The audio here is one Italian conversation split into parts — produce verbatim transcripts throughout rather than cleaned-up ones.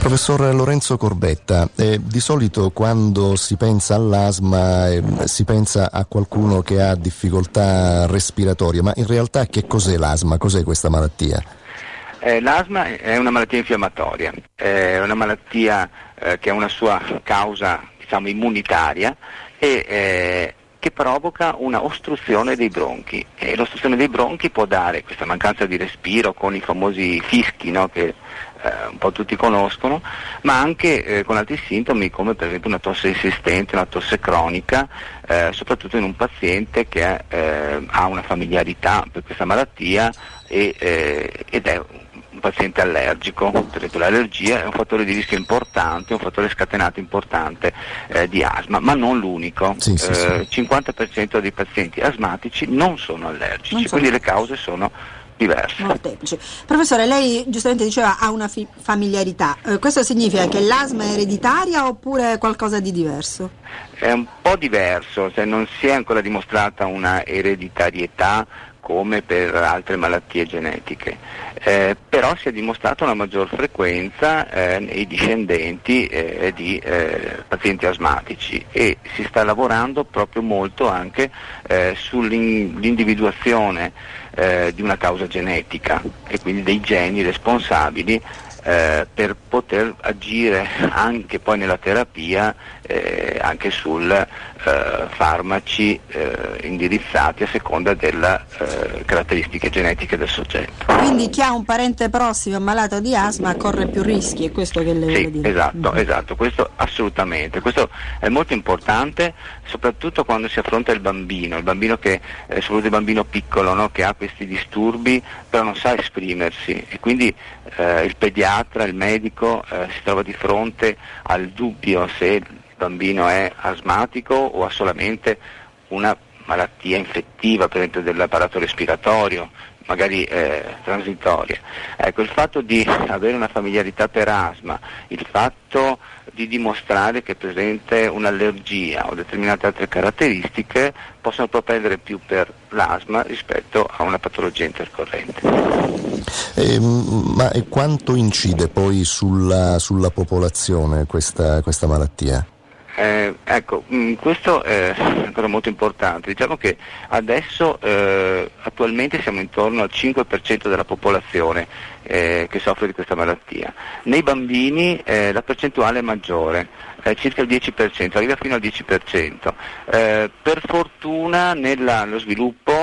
Professor Lorenzo Corbetta, eh, di solito quando si pensa all'asma eh, si pensa a qualcuno che ha difficoltà respiratorie, ma in realtà che cos'è l'asma? Cos'è questa malattia? Eh, l'asma è una malattia infiammatoria, è una malattia eh, che ha una sua causa, diciamo, immunitaria e eh, che provoca una ostruzione dei bronchi, e l'ostruzione dei bronchi può dare questa mancanza di respiro con i famosi fischi, no, che eh, un po' tutti conoscono, ma anche eh, con altri sintomi come per esempio una tosse insistente, una tosse cronica, eh, soprattutto in un paziente che eh, ha una familiarità per questa malattia e, eh, ed è un paziente allergico. Per esempio l'allergia è un fattore di rischio importante, un fattore scatenato importante eh, di asma, ma non l'unico. Sì, sì, sì. Eh, cinquanta per cento dei pazienti asmatici non sono allergici, non sono quindi le cause sono diverse. Molteplici. Professore, lei giustamente diceva ha una fi- familiarità, eh, questo significa che l'asma è ereditaria oppure qualcosa di diverso? È un po' diverso, cioè non si è ancora dimostrata una ereditarietà come per altre malattie genetiche, eh, però si è dimostrata una maggior frequenza eh, nei discendenti eh, di eh, pazienti asmatici, e si sta lavorando proprio molto anche eh, sull'individuazione eh, di una causa genetica e quindi dei geni responsabili eh, per poter agire anche poi nella terapia eh, anche sul eh, farmaci eh, indirizzati a seconda delle eh, caratteristiche genetiche del soggetto. Quindi chi ha un parente prossimo ammalato di asma corre più rischi, è questo che lei Sì, vuole dire? esatto, Mm-hmm. esatto, questo assolutamente, questo è molto importante, soprattutto quando si affronta il bambino, il bambino che, eh, soprattutto il bambino piccolo, no, che ha questi disturbi però non sa esprimersi, e quindi eh, il pediatra, il medico eh, si trova di fronte al dubbio se il bambino è asmatico o ha solamente una malattia infettiva, per esempio dell'apparato respiratorio, magari eh, transitoria. Ecco, il fatto di avere una familiarità per asma, il fatto di dimostrare che è presente un'allergia o determinate altre caratteristiche possono propendere più per l'asma rispetto a una patologia intercorrente. Eh, ma e quanto incide poi sulla, sulla popolazione questa, questa malattia? Eh, ecco, mh, questo è una cosa molto importante. Diciamo che adesso eh, attualmente siamo intorno al cinque per cento della popolazione eh, che soffre di questa malattia. Nei bambini eh, la percentuale è maggiore, eh, circa il dieci per cento, arriva fino al dieci per cento. Eh, per fortuna nello sviluppo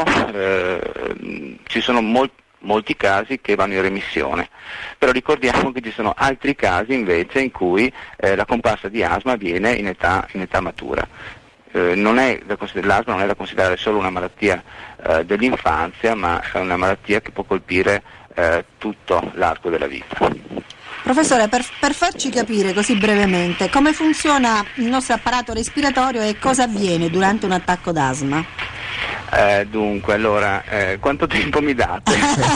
eh, ci sono molti molti casi che vanno in remissione, però ricordiamo che ci sono altri casi invece in cui eh, la comparsa di asma avviene in età, in età matura. Eh, non è da l'asma non è da considerare solo una malattia eh, dell'infanzia, ma è una malattia che può colpire eh, tutto l'arco della vita. Professore, per, per farci capire così brevemente come funziona il nostro apparato respiratorio e cosa avviene durante un attacco d'asma. Eh, dunque, allora, eh, quanto tempo mi date?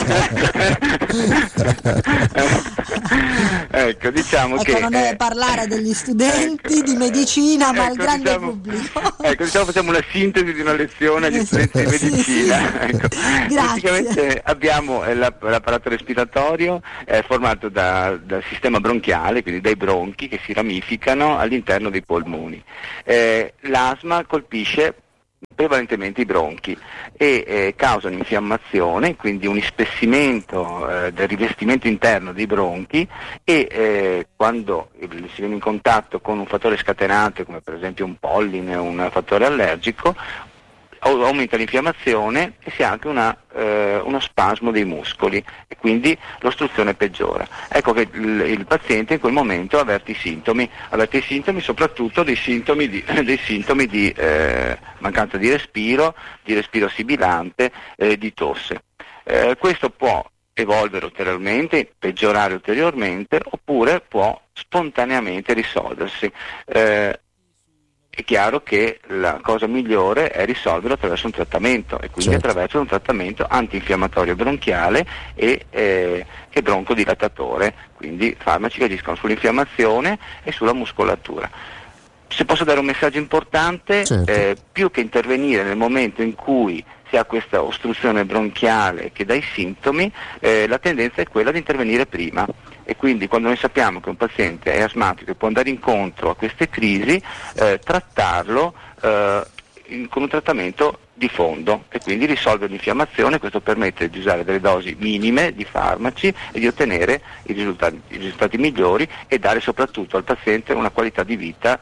ecco, diciamo ecco, che... non deve eh, parlare degli studenti ecco, di medicina, ma ecco, al grande diciamo, pubblico. Ecco, diciamo facciamo una sintesi di una lezione agli studenti di Sì, medicina. sì. Ecco. Grazie. Praticamente abbiamo eh, l'app- l'apparato respiratorio eh, formato da, dal sistema bronchiale, quindi dai bronchi che si ramificano all'interno dei polmoni. Eh, l'asma colpisce prevalentemente i bronchi e eh, causa un'infiammazione, quindi un ispessimento eh, del rivestimento interno dei bronchi, e eh, quando il, si viene in contatto con un fattore scatenante come per esempio un polline o un fattore allergico, aumenta l'infiammazione e si ha anche una, eh, uno spasmo dei muscoli e quindi l'ostruzione peggiora. Ecco che il, il paziente in quel momento avverte i sintomi, avverte i sintomi soprattutto dei sintomi di, dei sintomi di eh, mancanza di respiro, di respiro sibilante, eh, di tosse. Eh, questo può evolvere ulteriormente, peggiorare ulteriormente, oppure può spontaneamente risolversi. Eh, È chiaro che la cosa migliore è risolverlo attraverso un trattamento, e quindi certo. attraverso un trattamento antinfiammatorio bronchiale e, eh, e broncodilatatore, quindi farmaci che agiscono sull'infiammazione e sulla muscolatura. Se posso dare un messaggio importante, certo. eh, più che intervenire nel momento in cui si ha questa ostruzione bronchiale che dà i sintomi, eh, la tendenza è quella di intervenire prima e quindi quando noi sappiamo che un paziente è asmatico e può andare incontro a queste crisi, eh, trattarlo eh, in, con un trattamento di fondo e quindi risolvere l'infiammazione. Questo permette di usare delle dosi minime di farmaci e di ottenere i risultati, i risultati migliori e dare soprattutto al paziente una qualità di vita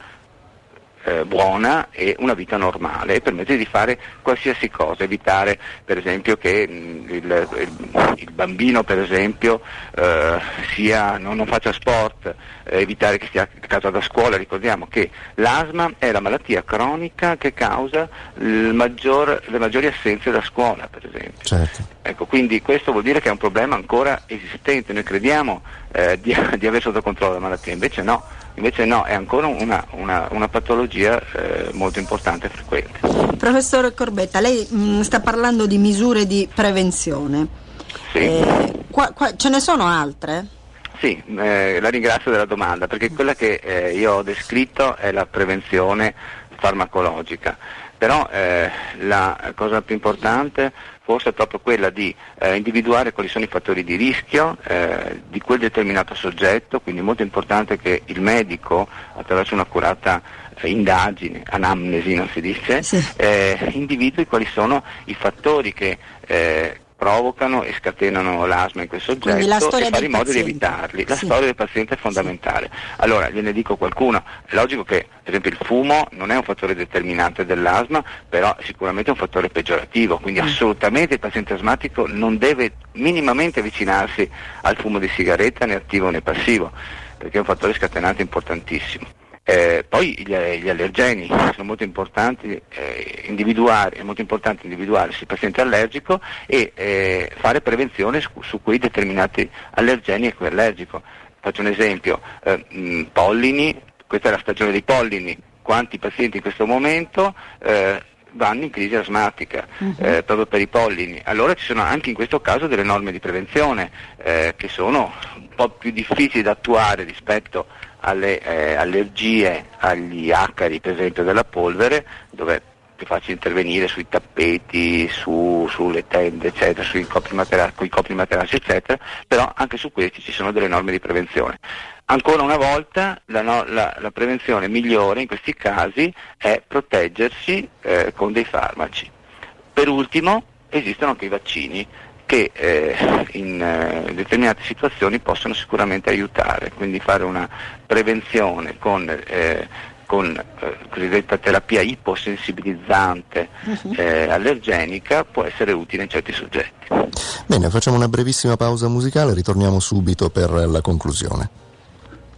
Eh, buona e una vita normale, e permette di fare qualsiasi cosa, evitare per esempio che mh, il, il, il bambino per esempio eh, sia, non, non faccia sport, eh, evitare che stia a casa da scuola. Ricordiamo che l'asma è la malattia cronica che causa il maggior, le maggiori assenze da scuola, per esempio. Certo. Ecco, quindi questo vuol dire che è un problema ancora esistente. Noi crediamo eh, di, di aver sotto controllo la malattia, invece no. Invece no, è ancora una, una, una patologia eh, molto importante e frequente. Professor Corbetta, lei mh, sta parlando di misure di prevenzione. Sì. Eh, qua, qua, ce ne sono altre? Sì, eh, la ringrazio della domanda, perché quella che eh, io ho descritto è la prevenzione farmacologica. Però eh, la cosa più importante forse è proprio quella di eh, individuare quali sono i fattori di rischio eh, di quel determinato soggetto, quindi è molto importante che il medico, attraverso un'accurata eh, indagine, anamnesi non si dice, sì. eh, individui quali sono i fattori che eh, provocano e scatenano l'asma in quel soggetto e fare in modo paziente. di evitarli. La sì. storia del paziente è fondamentale. Sì. Allora, gliene dico qualcuna. È logico che, per esempio, il fumo non è un fattore determinante dell'asma, però è sicuramente un fattore peggiorativo, quindi mm. assolutamente il paziente asmatico non deve minimamente avvicinarsi al fumo di sigaretta, né attivo né passivo, perché è un fattore scatenante importantissimo. Eh, poi gli, gli allergeni sono molto importanti, eh, individuare, è molto importante individuare se il paziente è allergico e eh, fare prevenzione su, su quei determinati allergeni e cui è allergico. Faccio un esempio, eh, mh, pollini, questa è la stagione dei pollini, quanti pazienti in questo momento eh, vanno in crisi asmatica uh-huh. eh, proprio per i pollini. Allora ci sono anche in questo caso delle norme di prevenzione eh, che sono un po' più difficili da attuare rispetto alle eh, allergie agli acari, per esempio, della polvere, dove è più facile intervenire sui tappeti, su, sulle tende, eccetera, sui copri matera- con i copri materassi, eccetera, però anche su questi ci sono delle norme di prevenzione. Ancora una volta la, no, la, la prevenzione migliore in questi casi è proteggersi eh, con dei farmaci. Per ultimo esistono anche i vaccini che eh, in eh, determinate situazioni possono sicuramente aiutare, quindi fare una prevenzione con, eh, con eh, cosiddetta terapia iposensibilizzante eh, allergenica può essere utile in certi soggetti. Bene, facciamo una brevissima pausa musicale, ritorniamo subito per la conclusione.